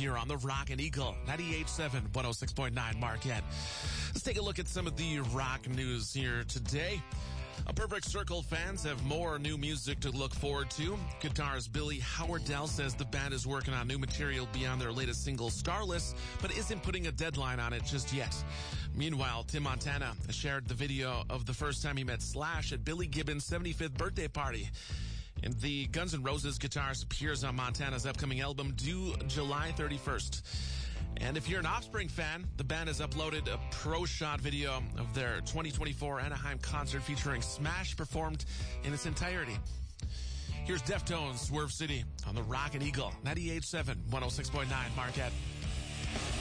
here on the Rock and Eagle, 98.7, 106.9 Marquette. Let's take a look at some of the rock news here today. Perfect Circle fans have more new music to look forward to. Guitarist Billy Howardell says the band is working on new material beyond their latest single, Starless, but isn't putting a deadline on it just yet. Meanwhile, Tim Montana shared the video of the first time he met Slash at Billy Gibbons' 75th birthday party. And the Guns N' Roses guitarist appears on Montana's upcoming album due July 31st. And if you're an Offspring fan, the band has uploaded a pro shot video of their 2024 Anaheim concert featuring Smash performed in its entirety. Here's Deftones, Swerve City on the Rock and Eagle, 98.7, 106.9 Marquette.